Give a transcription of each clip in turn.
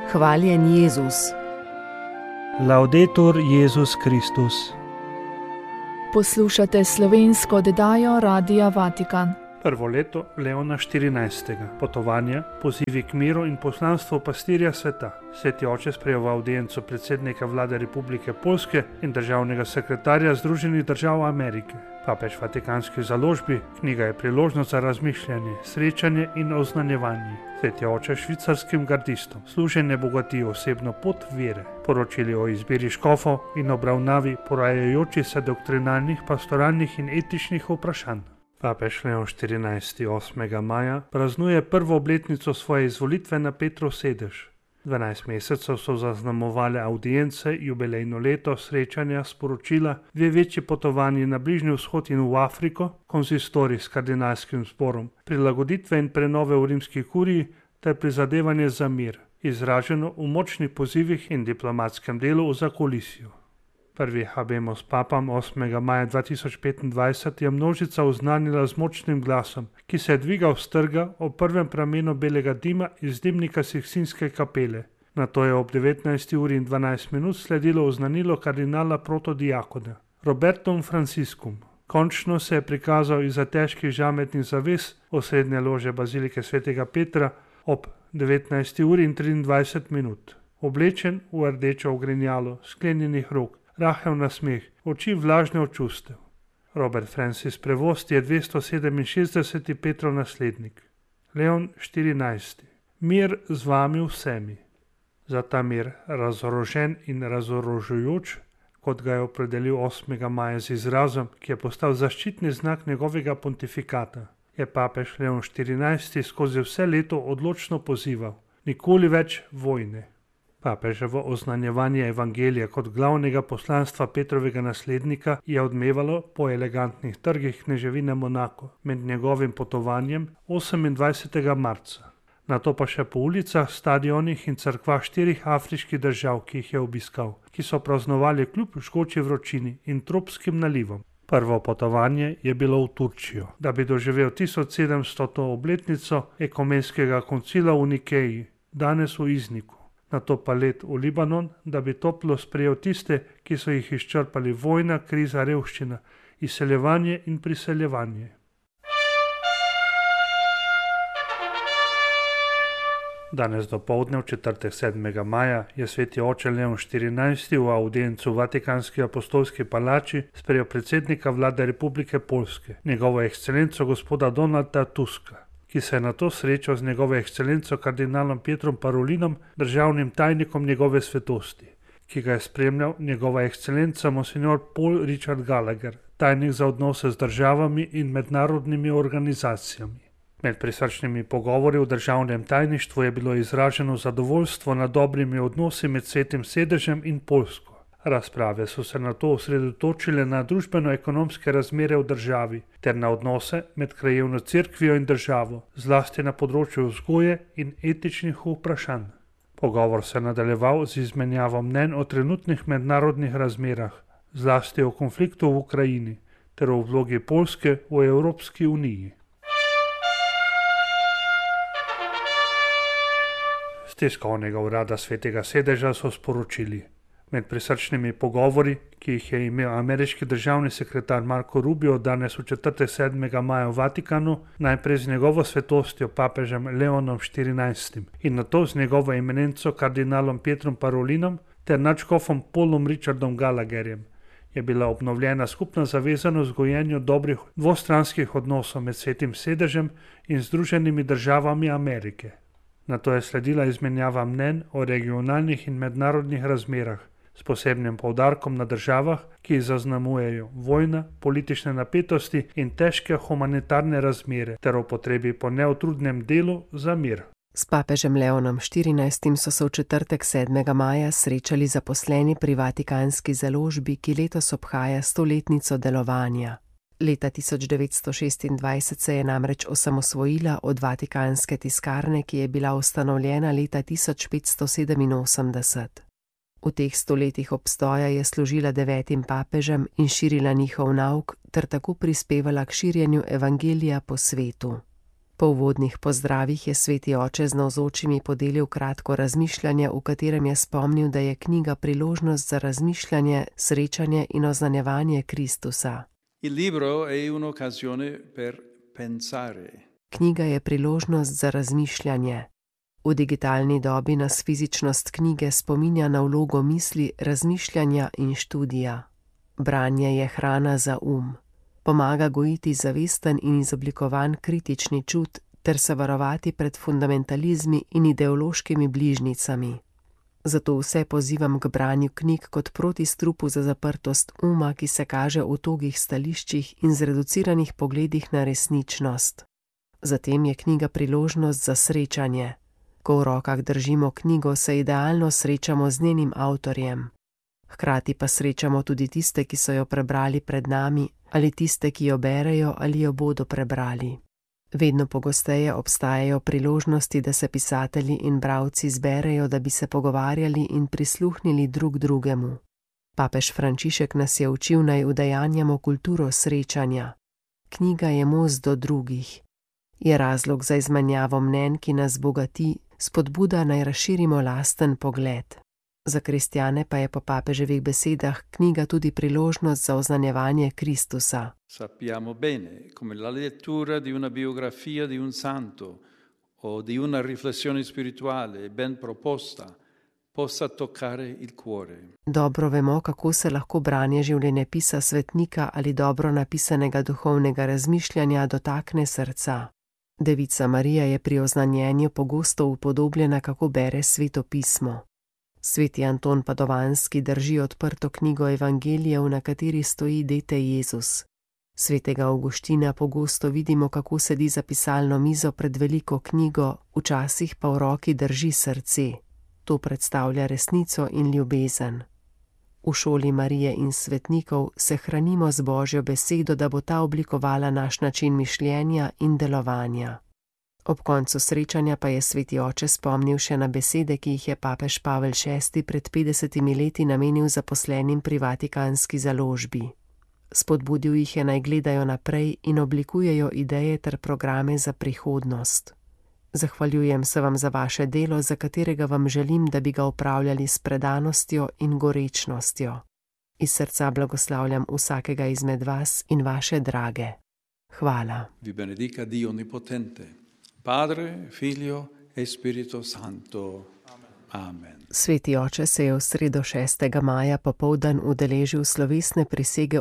Hvaljen Jezus. Laudetur Jezus Kristus. Poslušate slovensko oddajo Radia Vatikan. Prvo leto Leona XIV. Potovanje, pozivi k miru in poslanstvo pastirja sveta. Sveti oče sprejel v avdienco predsednika vlade Republike Poljske in državnega sekretarja Združenih držav Amerike. Papež Vatikanski založbi, knjiga je priložnost za razmišljanje, srečanje in oznanjevanje. Sveti oče švicarskim gardistom, služenje bogati osebno pot vere. Poročili o izbiri škofov in obravnavi porajajočih se doktrinalnih, pastoralnih in etičnih vprašanj. Papež Leon XIV. 8. maja praznuje prvo obletnico svoje izvolitve na Petrov sedež. 12 mesecev so zaznamovale avdience, jubilejno leto, srečanja, sporočila, dve večji potovanji na Bližnji vzhod in v Afriko, konzistorij s kardinalskim zborom, prilagoditve in prenove v rimski kuriji ter prizadevanje za mir, izraženo v močnih pozivih in diplomatskem delu v zakulisju. Prvi Habemus Papam 8. maja 2025 je množica oznanila z močnim glasom, ki se je dvigal s trga ob prvem pramenu belega dima iz dimnika Sikstinske kapele. Nato je ob 19:12 sledilo oznanilo kardinala protodiakona Robertom Franciscum. Končno se je prikazal izza težkih žametnih zaves osrednje lože bazilike svetega Petra ob 19:23, oblečen v rdečo ogrinjalo, sklenjenih rok, rahel nasmeh, oči vlažne od čustev. Robert Francis Prevost je 267. Petrov naslednik. Leon XIV. Mir z vami vsemi. Za ta mir razorožen in razorožujoč, kot ga je opredelil 8. maja z izrazom, ki je postal zaščitni znak njegovega pontifikata, je papež Leon XIV. Skozi vse leto odločno pozival: nikoli več vojne. Papeževo oznanjevanje evangelija kot glavnega poslanstva Petrovega naslednika je odmevalo po elegantnih trgih kneževine Monako med njegovim potovanjem 28. marca. Nato pa še po ulicah, stadionih in cerkvah 4 afriških držav, ki jih je obiskal, ki so praznovali kljub žgoči vročini in tropskim nalivom. Prvo potovanje je bilo v Turčijo, da bi doživel 1700. obletnico ekumenskega koncila v Nikeji, danes v Izniku. Nato pa let v Libanon, da bi toplo sprejel tiste, ki so jih izčrpali vojna, kriza, revščina, izseljevanje in priseljevanje. Danes dopoldne, v četrtek 7. maja, je sveti oče Leon XIV. V avdiencu v Vatikanski apostolski palači sprejel predsednika vlade Republike Poljske, njegovo ekscelenco gospoda Donalda Tuska, ki se je nato srečal z njegovo ekscelenco kardinalom Pietrom Parolinom, državnim tajnikom njegove svetosti, ki ga je spremljal njegova ekscelenca monsignor Paul Richard Gallagher, tajnik za odnose z državami in mednarodnimi organizacijami. Med prisrčnimi pogovori v državnem tajništvu je bilo izraženo zadovoljstvo nad dobrimi odnosi med Svetim sedežem in Poljsko. Razprave so se nato osredotočile na družbeno-ekonomske razmere v državi ter na odnose med krajevno cerkvijo in državo, zlasti na področju vzgoje in etičnih vprašanj. Pogovor se je nadaljeval z izmenjavo mnenj o trenutnih mednarodnih razmerah, zlasti o konfliktu v Ukrajini ter o vlogi Poljske v Evropski uniji. Z tiskovnega urada Svetega sedeža so sporočili: med prisrčnimi pogovori, ki jih je imel ameriški državni sekretar Marco Rubio danes v četrtek 7. maja v Vatikanu, najprej z njegovo svetostjo papežem Leonom XIV. In nato z njegovo eminenco kardinalom Pietrom Parolinom ter nadškofom Paulom Richardom Gallagherjem, je bila obnovljena skupna zavezanost gojenju dobrih dvostranskih odnosov med Svetim sedežem in Združenimi državami Amerike. Nato je sledila izmenjava mnenj o regionalnih in mednarodnih razmerah, s posebnim poudarkom na državah, ki jih zaznamujejo vojna, politične napetosti in težke humanitarne razmere ter o potrebi po neutrudnem delu za mir. S papežem Leonom XIV. So se v četrtek 7. maja srečali zaposleni pri Vatikanski založbi, ki letos obhaja 100-letnico delovanja. Leta 1926 se je namreč osamosvojila od Vatikanske tiskarne, ki je bila ustanovljena leta 1587. V teh 100 letih obstoja je služila 9 papežem in širila njihov nauk ter tako prispevala k širjenju evangelija po svetu. Po uvodnih pozdravih je sveti oče z navzočimi podelil kratko razmišljanje, v katerem je spomnil, da je knjiga priložnost za razmišljanje, srečanje in oznanjevanje Kristusa. Il libro è un'occasione per pensare. Knjiga je priložnost za razmišljanje. V digitalni dobi nas fizičnost knjige spominja na vlogo misli, razmišljanja in študija. Branje je hrana za pomaga gojiti zavesten in izoblikovan kritični čut ter se varovati pred fundamentalizmi in ideološkimi bližnjicami. Zato vse pozivam k branju knjig kot protistrupu za zaprtost ki se kaže v togih stališčih in zreduciranih pogledih na resničnost. Zatem je knjiga priložnost za srečanje. Ko v rokah držimo knjigo, se idealno srečamo z njenim avtorjem. Hkrati pa srečamo tudi tiste, ki so jo prebrali pred nami, ali tiste, ki jo berejo ali jo bodo prebrali. Vedno pogosteje obstajajo priložnosti, da se pisatelji in bralci zberejo, da bi se pogovarjali in prisluhnili drug drugemu. Papež Frančišek nas je učil, naj udejanjamo kulturo srečanja. Knjiga je most do drugih. Je razlog za izmenjavo mnenj, ki nas bogati, spodbuda naj razširimo lasten pogled. Za kristjane pa je po papeževih besedah knjiga tudi priložnost za oznanjevanje Kristusa. Sappiamo bene come la lettura di una biografia di un santo o di una riflessione spirituale ben proposta possa toccare il cuore. Dobro vemo, kako se lahko branje življenjepisa svetnika ali dobro napisanega duhovnega razmišljanja dotakne srca. Devica Marija je pri oznanjenju pogosto upodobljena, kako bere Sveto pismo. Sveti Anton Padovanski drži odprto knjigo Evangelijev, na kateri stoji dete Jezus. Svetega Avguština pogosto vidimo, kako sedi za pisalno mizo pred veliko knjigo, včasih pa v roki drži srce. To predstavlja resnico in ljubezen. V šoli Marije in svetnikov se hranimo z Božjo besedo, da bo ta oblikovala naš način mišljenja in delovanja. Ob koncu srečanja pa je sveti oče spomnil še na besede, ki jih je papež Pavel VI pred 50 leti namenil zaposlenim pri Vatikanski založbi. Spodbudil jih je, naj gledajo naprej in oblikujejo ideje ter programe za prihodnost. Zahvaljujem se vam za vaše delo, za katerega vam želim, da bi ga opravljali s predanostjo in gorečnostjo. Iz srca blagoslavljam vsakega izmed vas in vaše drage. Hvala. Vi benedica Dio Onnipotente, Padre, Figlio e Spirito Santo. Amen. Sveti oče se je v sredo 6. maja popoldan udeležil slovesne prisege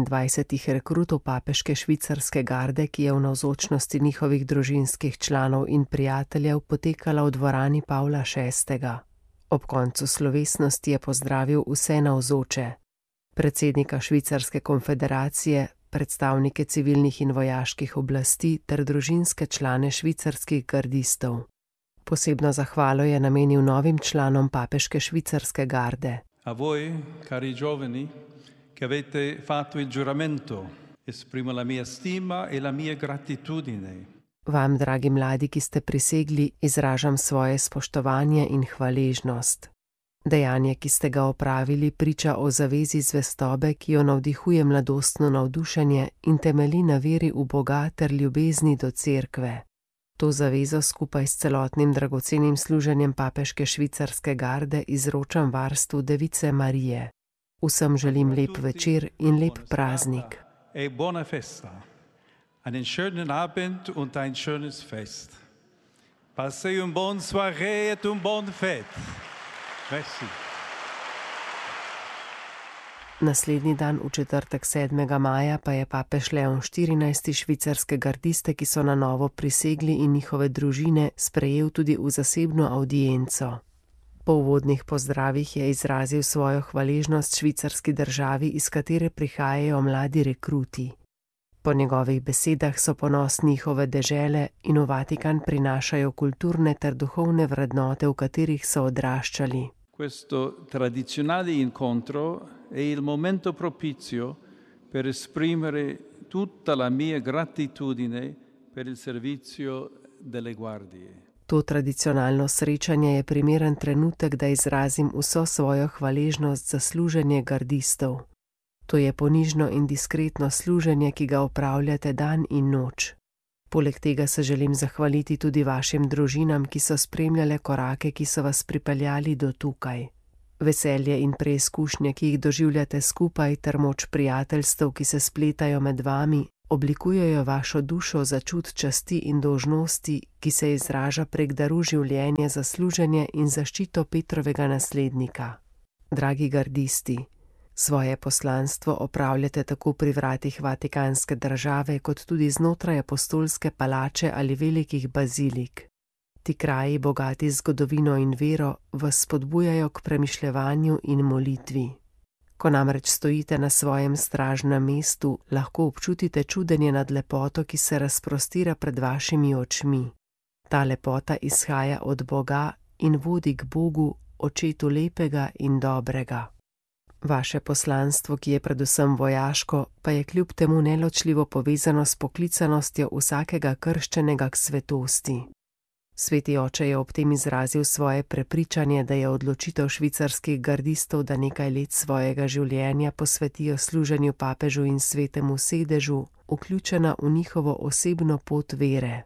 28 rekrutov papeške švicarske garde, ki je v navzočnosti njihovih družinskih članov in prijateljev potekala v dvorani Pavla VI. Ob koncu slovesnosti je pozdravil vse navzoče, predsednika Švicarske konfederacije, predstavnike civilnih in vojaških oblasti ter družinske člane švicarskih gardistov. Posebno zahvalo je namenil novim članom papeške švicarske garde. A voi, cari giovani, che avete fatto il giuramento, esprimo la mia stima e la mia gratitudine. Vam, dragi mladi, ki ste prisegli, izražam svoje spoštovanje in hvaležnost. Dejanje, ki ste ga opravili, priča o zavezi zvestobe, ki jo navdihuje mladostno navdušenje in temelji na veri v Boga ter ljubezni do cerkve. To zavezo skupaj s celotnim dragocenim služenjem papeške švicarske garde izročam varstvu Device Marije. Vsem želim lep večer in lep praznik. Buona festa. Einen schönen Abend und ein schönes Fest. Passez une bonne soirée et une bonne fête. Merci. Naslednji dan, v četrtek 7. maja, pa je papež Leon XIV. Švicarske gardiste, ki so na novo prisegli, in njihove družine sprejel tudi v zasebno avdienco. Po uvodnih pozdravih je izrazil svojo hvaležnost švicarski državi, iz katere prihajajo mladi rekruti. Po njegovih besedah so ponosni njihove dežele in v Vatikan prinašajo kulturne ter duhovne vrednote, v katerih so odraščali. Questo tradizionale incontro è il momento propizio per esprimere tutta la mia gratitudine per il servizio delle guardie. To tradicionalno srečanje je primeren trenutek, da izrazim vso svojo hvaležnost za služenje gardistov. To je ponižno in diskretno služenje, ki ga opravljate dan in noč. Poleg tega se želim zahvaliti tudi vašim družinam, ki so spremljale korake, ki so vas pripeljali do tukaj. Veselje in preizkušnje, ki jih doživljate skupaj, ter moč prijateljstev, ki se spletajo med vami, oblikujejo vašo dušo za čut časti in dolžnosti, ki se izraža prek daru življenja za služenje in zaščito Petrovega naslednika. Dragi gardisti, svoje poslanstvo opravljate tako pri vratih Vatikanske države, kot tudi znotraj apostolske palače ali velikih bazilik. Ti kraji, bogati zgodovino in vero, vas spodbujajo k premišljevanju in molitvi. Ko namreč stojite na svojem stražnem mestu, lahko občutite čudenje nad lepoto, ki se razprostira pred vašimi očmi. Ta lepota izhaja od Boga in vodi k Bogu, Očetu lepega in dobrega. Vaše poslanstvo, ki je predvsem vojaško, pa je kljub temu neločljivo povezano s poklicanostjo vsakega krščenega k svetosti. Sveti oče je ob tem izrazil svoje prepričanje, da je odločitev švicarskih gardistov, da nekaj let svojega življenja posvetijo služenju papežu in svetemu sedežu, vključena v njihovo osebno pot vere.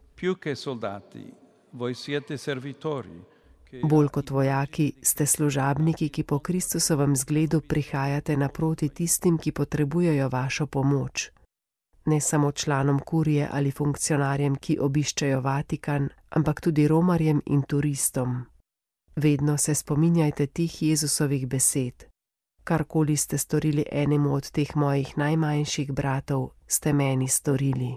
Bolj kot vojaki ste služabniki, ki po Kristusovem zgledu prihajate naproti tistim, ki potrebujejo vašo pomoč. Ne samo članom kurije ali funkcionarjem, ki obiščejo Vatikan, ampak tudi romarjem in turistom. Vedno se spominjajte tih Jezusovih besed. Karkoli ste storili enemu od teh mojih najmanjših bratov, ste meni storili.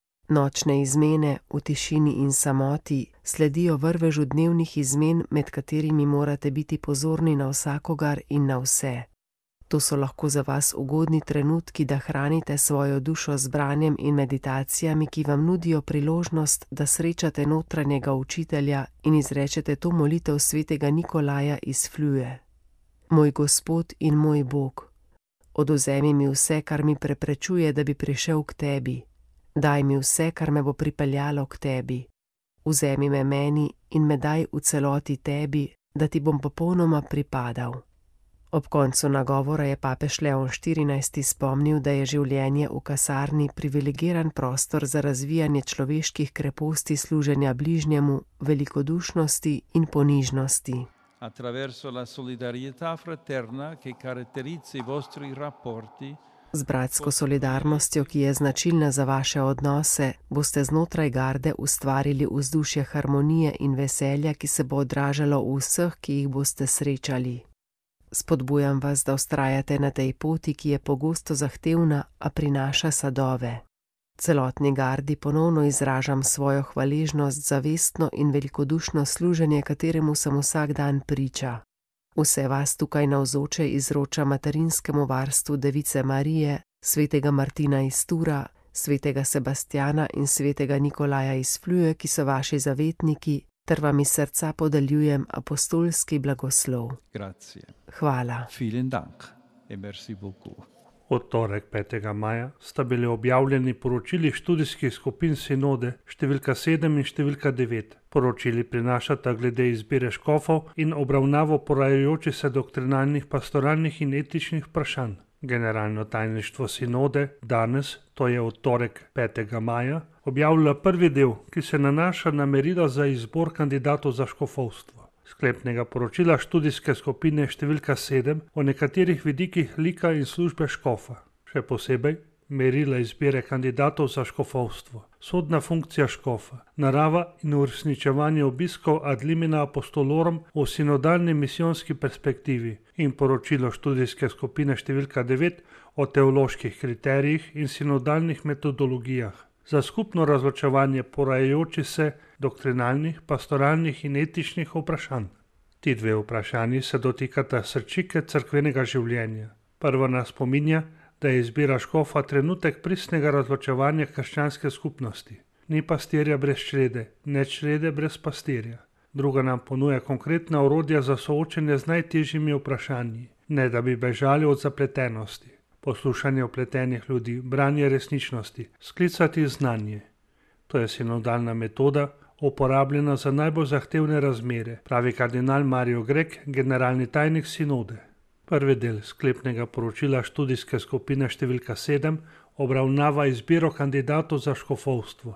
Nočne izmene v tišini in samoti sledijo vrvežu dnevnih izmen, med katerimi morate biti pozorni na vsakogar in na vse. To so lahko za vas ugodni trenutki, da hranite svojo dušo z branjem in meditacijami, ki vam nudijo priložnost, da srečate notranjega učitelja in izrečete to molitev svetega Nikolaja iz Fluje. Moj Gospod in moj Bog, odvzemi mi vse, kar mi preprečuje, da bi prišel k tebi. Daj mi vse, kar me bo pripeljalo k tebi. Vzemi me meni in me daj v celoti tebi, da ti bom popolnoma pripadal. Ob koncu nagovora je papež Leon XIV. Spomnil, da je življenje v kasarni privilegiran prostor za razvijanje človeških kreposti služenja bližnjemu, velikodušnosti in ponižnosti. Attraverso la solidarietà fraterna che caratterizza i vostri rapporti, z bratsko solidarnostjo, ki je značilna za vaše odnose, boste znotraj garde ustvarili vzdušje harmonije in veselja, ki se bo odražalo v vseh, ki jih boste srečali. Spodbujam vas, da vztrajate na tej poti, ki je pogosto zahtevna, a prinaša sadove. Celotni gardi ponovno izražam svojo hvaležnost za vestno in velikodušno služenje, kateremu sem vsak dan priča. Vse vas tukaj navzoče izroča materinskemu varstvu Device Marije, svetega Martina iz Tura, svetega Sebastjana in svetega Nikolaja iz Fluje, ki so vaši zavetniki, ter vam iz srca podeljujem apostolski blagoslov. Grazie. Hvala. Vielen Dank e merci beaucoup. Od torek 5. maja sta bili objavljeni poročili študijskih skupin sinode številka 7 in številka 9. Poročili prinašata glede izbire škofov in obravnavo porajajočih se doktrinalnih, pastoralnih in etičnih vprašanj. Generalno tajništvo sinode danes, to je od torek 5. maja, objavlja prvi del, ki se nanaša na merila za izbor kandidatov za škofovstvo. Sklepnega poročila študijske skupine številka 7 o nekaterih vidikih lika in službe škofa. Še posebej merila izbire kandidatov za škofovstvo, sodna funkcija škofa, narava in uresničevanje obiskov ad limina apostolorum v sinodalni misijonski perspektivi in poročilo študijske skupine številka 9 o teoloških kriterijih in sinodalnih metodologijah za skupno razločevanje porajajočih se doktrinalnih, pastoralnih in etičnih vprašanj. Ti dve vprašanji se dotikata srčike cerkvenega življenja. Prva nas spominja, da je izbira škofa trenutek pristnega razločevanja krščanske skupnosti. Ni pastirja brez črede, ne črede brez pastirja. Druga nam ponuja konkretna orodja za soočenje z najtežjimi vprašanji, ne da bi bežali od zapletenosti. Poslušanje opletenih ljudi, branje resničnosti, sklicati znanje. To je sinodalna metoda, uporabljena za najbolj zahtevne razmere, pravi kardinal Mario Grek, generalni tajnik sinode. Prvi del sklepnega poročila študijske skupine številka 7 obravnava izbiro kandidatov za škofovstvo.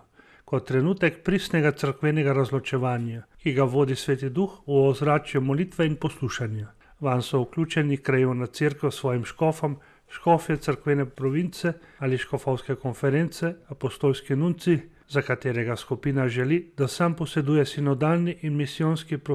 kot trenutek pristnega cerkvenega razločevanja, ki ga vodi Sveti Duh v ozračju molitve in poslušanja. Vanj so vključeni krajevna cerkev s svojim škofom, škofje cerkvene province ali škofovske konference, apostolski nunci, za katerega skupina želi, da sam poseduje sinodalni in misijonski